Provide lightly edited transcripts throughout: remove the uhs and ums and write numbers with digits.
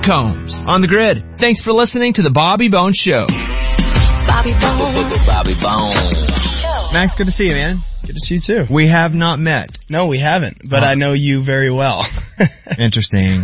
Combs. On the Grid. Thanks for listening to the Bobby Bones Show. Bobby Bones. Bobby Bones. Max, good to see you, man. Good to see you too. We have not met. No, we haven't, but I know you very well. Interesting.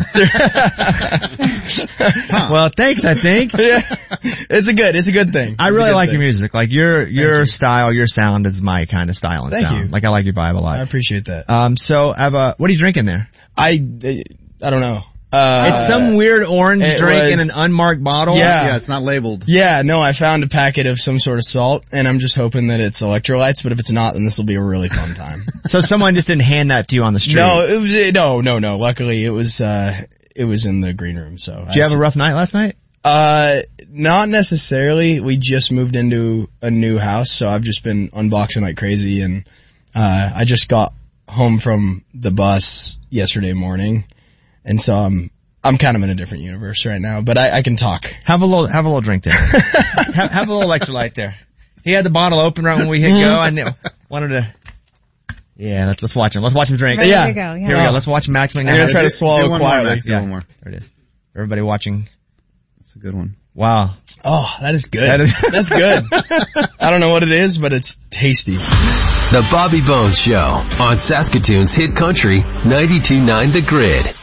Well, thanks, I think. Yeah. It's a good thing. I really like your music. Like your style, your sound is my kind of style and Thank sound. you. Like I like your vibe a lot. I appreciate that. So what are you drinking there? I don't know. It's some weird orange drink in an unmarked bottle. Yeah, it's not labeled. Yeah, no, I found a packet of some sort of salt, and I'm just hoping that it's electrolytes, but if it's not, then this will be a really fun time. So someone just didn't hand that to you on the street? No, it was, no. Luckily, it was in the green room, so. Did you have a rough night last night? Not necessarily. We just moved into a new house, so I've just been unboxing like crazy, and, I just got home from the bus yesterday morning. And so I'm kind of in a different universe right now, but I can talk. Have a little drink there. have a little electrolyte there. He had the bottle open right when we hit go. I wanted to. Yeah, let's watch him. Let's watch him drink. Ready Yeah. to go, yeah. Here we go. Let's watch Max. I'm gonna try to swallow quietly. Yeah, one more. there it is. Everybody watching. That's a good one. Wow. Oh, that is good. That is- That's good. I don't know what it is, but it's tasty. The Bobby Bones Show on Saskatoon's Hit Country 92.9 The Grid.